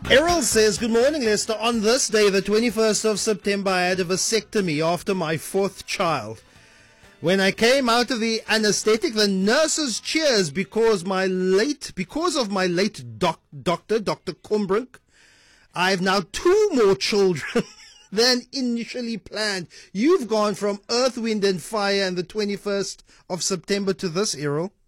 Errol says, good morning, Lester. On this day, the 21st of September, I had a vasectomy after my fourth child. When I came out of the anesthetic, the nurses cheers because of my late doctor, Dr. Kumbrink. I have now 2 more children than initially planned. You've gone from Earth, Wind and Fire and the 21st of September to this, Errol.